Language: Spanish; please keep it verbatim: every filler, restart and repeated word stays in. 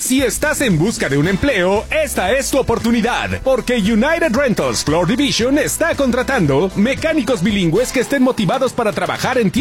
Si estás en busca de un empleo, esta es tu oportunidad, porque United Rentals Floor Division está contratando mecánicos bilingües que estén motivados para trabajar en tiempo